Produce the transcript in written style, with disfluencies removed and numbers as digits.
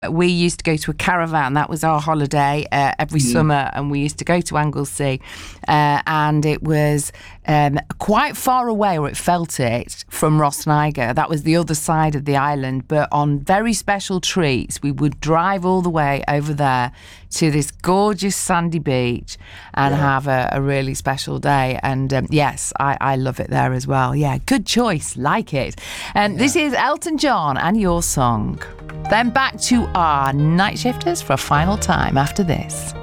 We used to go to a caravan. That was our holiday every summer, and we used to go to Anglesey, and it was quite far away, or it felt it, from Rosniger. That was the other side of the island, but on very special treats we would drive all the way over there to this gorgeous sandy beach and have a really special day. And yes, I love it there as well. Yeah, good choice, like it. And this is Elton John and Your Song. Then back to our Night Shifters for a final time after this.